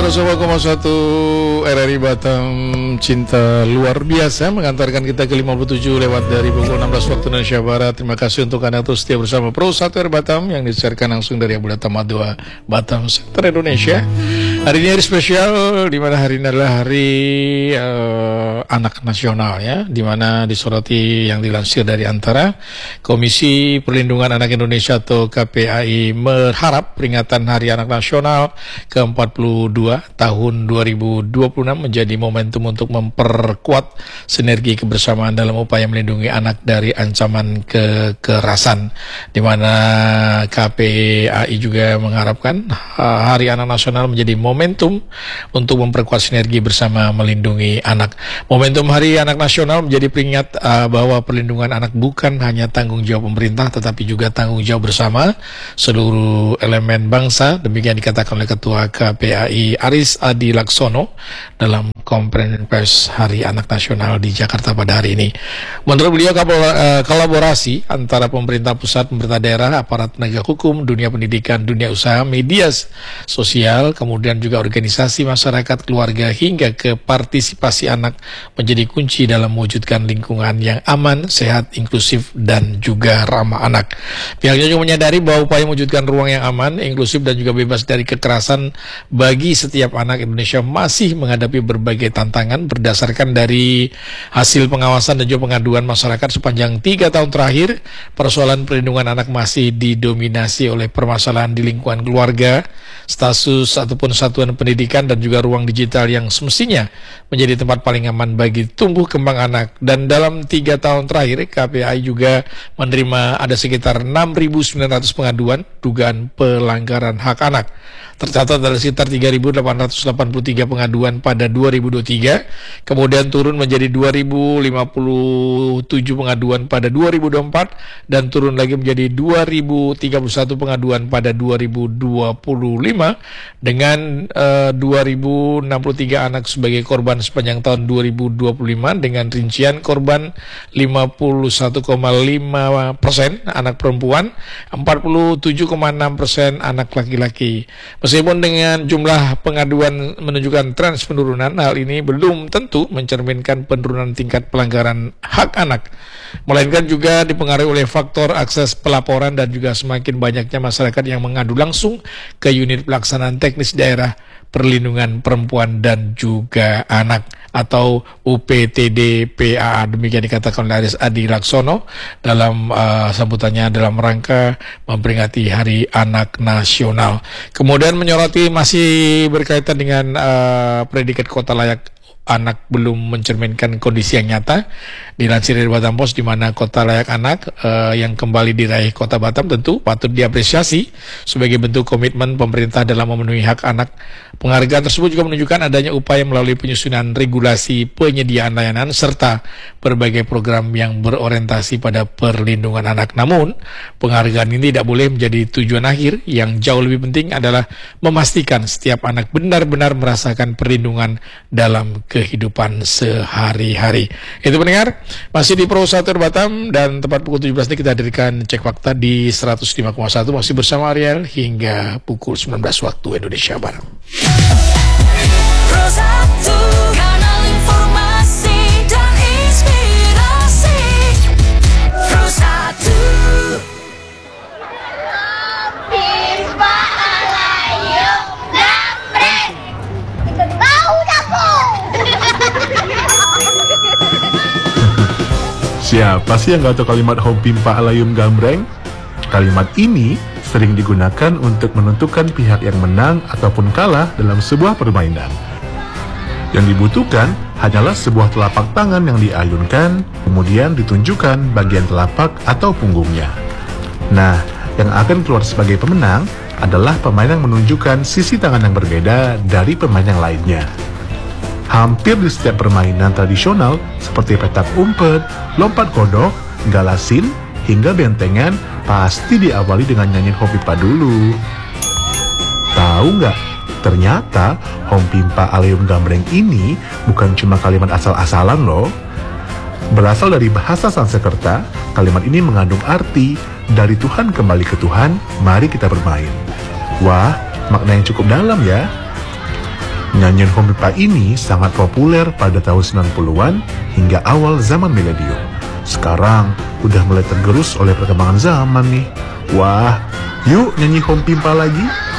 101,1 RRI Batam, cinta luar biasa mengantarkan kita ke 57 lewat dari pukul 16 waktu Indonesia Barat. Terima kasih untuk Anda terus setia bersama Pro 1 RRI Batam yang disiarkan langsung dari Abu Dhatam Madua, Batam Center Indonesia. Hari ini hari spesial, di mana hari ini adalah hari anak nasional ya, di mana disoroti yang dilansir dari Antara Komisi Perlindungan Anak Indonesia atau KPAI berharap peringatan Hari Anak Nasional ke-42 tahun 2026 menjadi momentum untuk memperkuat sinergi kebersamaan dalam upaya melindungi anak dari ancaman kekerasan, di mana KPAI juga mengharapkan Hari Anak Nasional menjadi momentum untuk memperkuat sinergi bersama melindungi anak. Momentum Hari Anak Nasional menjadi peringat bahwa perlindungan anak bukan hanya tanggung jawab pemerintah, tetapi juga tanggung jawab bersama seluruh elemen bangsa. Demikian dikatakan oleh Ketua KPAI Aris Adi Laksono dalam konferensi pers Hari Anak Nasional di Jakarta pada hari ini. Menurut beliau, kolaborasi antara pemerintah pusat, pemerintah daerah, aparat penegak hukum, dunia pendidikan, dunia usaha, media sosial, kemudian juga organisasi masyarakat, keluarga, hingga ke partisipasi anak menjadi kunci dalam mewujudkan lingkungan yang aman, sehat, inklusif, dan juga ramah anak. Pihaknya juga menyadari bahwa upaya mewujudkan ruang yang aman, inklusif, dan juga bebas dari kekerasan bagi setiap anak Indonesia masih menghadapi berbagai tantangan. Berdasarkan dari hasil pengawasan dan juga pengaduan masyarakat sepanjang 3 tahun terakhir, persoalan perlindungan anak masih didominasi oleh permasalahan di lingkungan keluarga, status ataupun satuan pendidikan, dan juga ruang digital yang semestinya menjadi tempat paling aman bagi tumbuh kembang anak. Dan dalam 3 tahun terakhir, KPAI juga menerima ada sekitar 6.900 pengaduan dugaan pelanggaran hak anak. Tercatat ada sekitar 3.883 pengaduan pada 2023, kemudian turun menjadi 2.057 pengaduan pada 2024, dan turun lagi menjadi 2.031 pengaduan pada 2025, dengan 2.063 anak sebagai korban sepanjang tahun 2025, dengan rincian korban 51,5% anak perempuan, 47,6% anak laki-laki. Meskipun dengan jumlah pengaduan menunjukkan tren penurunan, hal ini belum tentu mencerminkan penurunan tingkat pelanggaran hak anak, melainkan juga dipengaruhi oleh faktor akses pelaporan dan juga semakin banyaknya masyarakat yang mengadu langsung ke unit pelaksanaan teknis daerah perlindungan perempuan dan juga anak atau UPTD-PAA. Demikian dikatakan oleh Aris Adi Laksono dalam sambutannya dalam rangka memperingati Hari Anak Nasional. Kemudian menyoroti masih berkaitan dengan predikat kota layak anak belum mencerminkan kondisi yang nyata. Dilansir dari Batam Post, di mana kota layak anak yang kembali diraih Kota Batam tentu patut diapresiasi sebagai bentuk komitmen pemerintah dalam memenuhi hak anak. Penghargaan tersebut juga menunjukkan adanya upaya melalui penyusunan regulasi penyediaan layanan serta berbagai program yang berorientasi pada perlindungan anak. Namun, penghargaan ini tidak boleh menjadi tujuan akhir. Yang jauh lebih penting adalah memastikan setiap anak benar-benar merasakan perlindungan dalam kehidupan sehari-hari. Itu pendengar, masih di Pro 1 Batam, dan tepat pukul 17 ini kita hadirkan cek fakta di 105,1 masih bersama Ariel hingga pukul 19 waktu Indonesia Barat. Pro 1, kanal informasi dan inspirasi. Pro 1. Siapa sih yang gak tahu kalimat Hompimpa Alayum Gambreng? Kalimat ini sering digunakan untuk menentukan pihak yang menang ataupun kalah dalam sebuah permainan. Yang dibutuhkan hanyalah sebuah telapak tangan yang diayunkan, kemudian ditunjukkan bagian telapak atau punggungnya. Nah, yang akan keluar sebagai pemenang adalah pemain yang menunjukkan sisi tangan yang berbeda dari pemain yang lainnya. Hampir di setiap permainan tradisional seperti petak umpet, lompat kodok, galasin, hingga bentengan pasti diawali dengan nyanyiin Hompimpa dulu. Tahu nggak? Ternyata Hompimpa Alayum Gambreng ini bukan cuma kalimat asal-asalan loh. Berasal dari bahasa Sanskerta, kalimat ini mengandung arti dari Tuhan kembali ke Tuhan, mari kita bermain. Wah, makna yang cukup dalam ya. Nyanyian home pimpa ini sangat populer pada tahun 90-an hingga awal zaman milenium. Sekarang udah mulai tergerus oleh perkembangan zaman nih. Wah, yuk nyanyi home pimpa lagi.